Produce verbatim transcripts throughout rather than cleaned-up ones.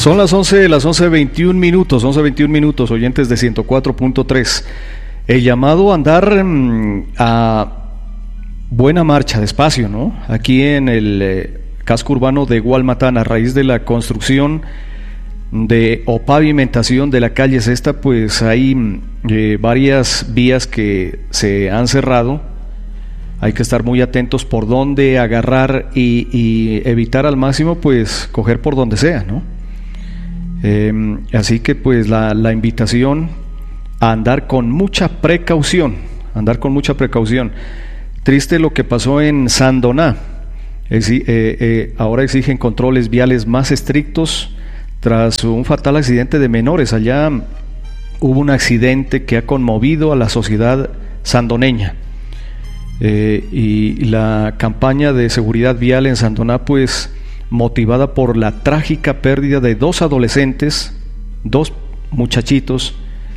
Son las once, las once veintiún minutos, once veintiún minutos, oyentes de ciento cuatro punto tres. El llamado a andar mmm, a buena marcha, despacio, ¿no? Aquí en el eh, casco urbano de Gualmatán, a raíz de la construcción de o pavimentación de la calle Sexta, pues hay eh, varias vías que se han cerrado. Hay que estar muy atentos por dónde agarrar y, y evitar al máximo, pues, coger por donde sea, ¿no? Eh, así que, pues, la, la invitación a andar con mucha precaución, andar con mucha precaución. Triste lo que pasó en Sandoná. Exi- eh, eh, ahora exigen controles viales más estrictos tras un fatal accidente de menores. Allá hubo un accidente que ha conmovido a la sociedad sandoneña. Eh, y la campaña de seguridad vial en Sandoná, pues motivada por la trágica pérdida de dos adolescentes, dos muchachitos,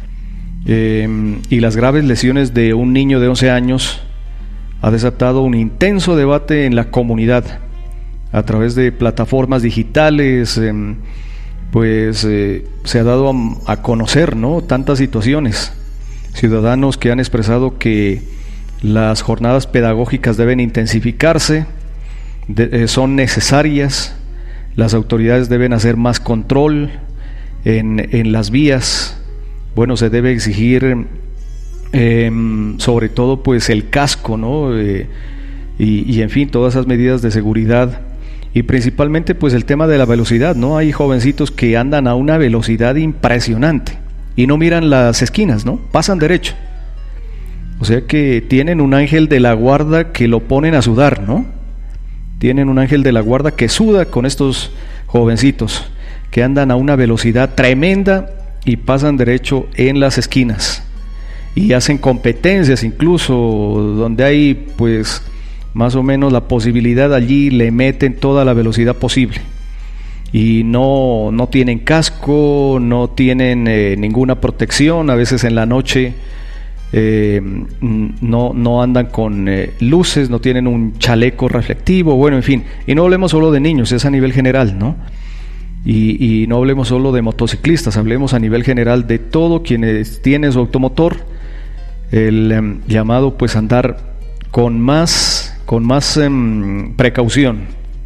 eh, y las graves lesiones de un niño de once años, ha desatado un intenso debate en la comunidad a través de plataformas digitales. Eh, pues eh, se ha dado a, a conocer, ¿no?, tantas situaciones. Ciudadanos que han expresado que las jornadas pedagógicas deben intensificarse, de, eh, son necesarias, las autoridades deben hacer más control en, en las vías. Bueno, se debe exigir eh, sobre todo, pues, el casco, ¿no? Eh, y, y en fin, todas esas medidas de seguridad, y principalmente, pues, el tema de la velocidad, ¿no? Hay jovencitos que andan a una velocidad impresionante y no miran las esquinas, ¿no? Pasan derecho. O sea que tienen un ángel de la guarda que lo ponen a sudar, ¿no? Tienen un ángel de la guarda que suda con estos jovencitos que andan a una velocidad tremenda y pasan derecho en las esquinas. Y hacen competencias incluso donde hay, pues, más o menos la posibilidad, allí le meten toda la velocidad posible. Y no, no tienen casco, no tienen eh, ninguna protección. A veces en la noche Eh, no, no andan con eh, luces, no tienen un chaleco reflectivo, bueno, en fin. Y no hablemos solo de niños, es a nivel general, ¿no? Y, y no hablemos solo de motociclistas, hablemos a nivel general de todo quienes tienen su automotor. El eh, llamado, pues, a andar con más, con más eh, precaución.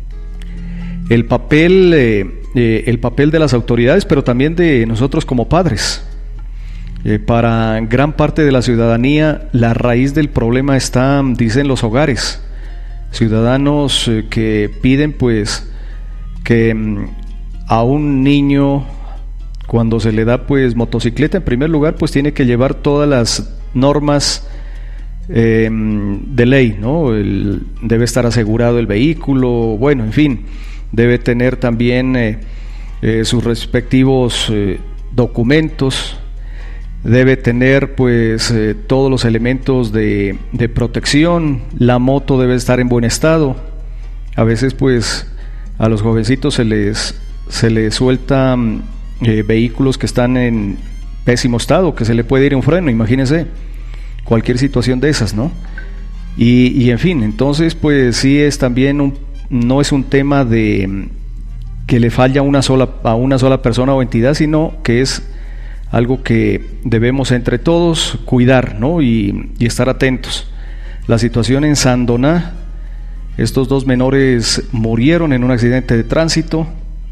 El papel, eh, eh, el papel de las autoridades, pero también de nosotros como padres. Eh, para gran parte de la ciudadanía, la raíz del problema está, dicen, los hogares. Ciudadanos eh, que piden, pues, que mm, a un niño, cuando se le da, pues, motocicleta, en primer lugar, pues tiene que llevar todas las normas eh, de ley, ¿no? El, debe estar asegurado el vehículo, bueno, en fin, debe tener también eh, eh, sus respectivos eh, documentos. Debe tener, pues, eh, todos los elementos de, de protección. La moto debe estar en buen estado. A veces, pues, a los jovencitos se les, se les sueltan eh, vehículos que están en pésimo estado, que se le puede ir un freno, imagínense, cualquier situación de esas, ¿no? Y, y en fin, entonces, pues, sí es también un, no es un tema de que le falla una sola, a una sola persona o entidad, sino que es algo que debemos entre todos cuidar, ¿no? Y, y estar atentos. La situación en Sandoná, estos dos menores murieron en un accidente de tránsito,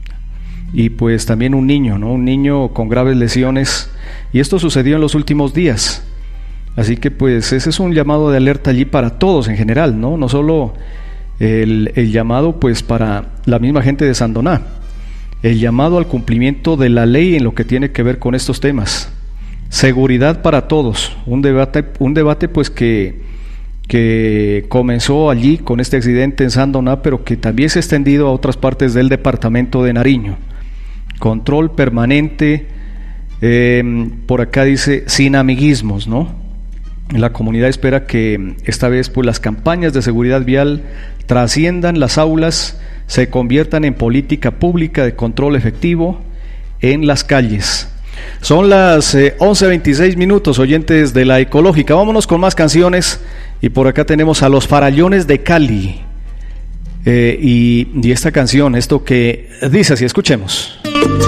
y pues también un niño, ¿no? Un niño con graves lesiones, y esto sucedió en los últimos días. Así que, pues, ese es un llamado de alerta allí para todos en general, ¿no? No solo el, el llamado, pues, para la misma gente de Sandoná, el llamado al cumplimiento de la ley en lo que tiene que ver con estos temas. Seguridad para todos, un debate, un debate pues que, que comenzó allí con este accidente en Sandoná, pero que también se ha extendido a otras partes del departamento de Nariño. Control permanente, eh, por acá dice, sin amiguismos, ¿no? La comunidad espera que esta vez, pues, las campañas de seguridad vial trasciendan las aulas, se conviertan en política pública de control efectivo en las calles. Son las eh, once veintiséis minutos, oyentes de La Ecológica. Vámonos con más canciones, y por acá tenemos a Los Farallones de Cali, eh, y, y esta canción, esto que dice así, escuchemos.